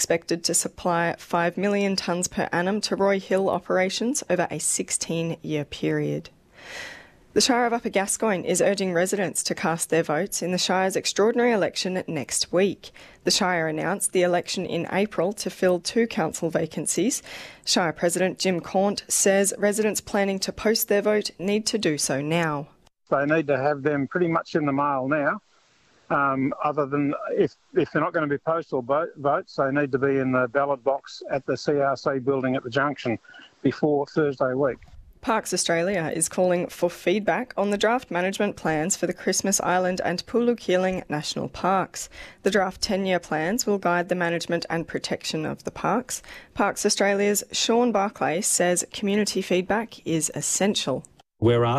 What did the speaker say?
expected to supply 5 million tonnes per annum to Roy Hill operations over a 16-year period. The Shire of Upper Gascoyne is urging residents to cast their votes in the Shire's extraordinary election next week. The Shire announced the election in April to fill 2 council vacancies. Shire President Jim Cornt says residents planning to post their vote need to do so now. They need to have them pretty much in the mail now. Other than if they're not going to be postal votes, they need to be in the ballot box at the CRC building at the junction before Thursday week. Parks Australia is calling for feedback on the draft management plans for the Christmas Island and Pulu Keeling National Parks. The draft 10-year plans will guide the management and protection of the parks. Parks Australia's Sean Barclay says community feedback is essential. We're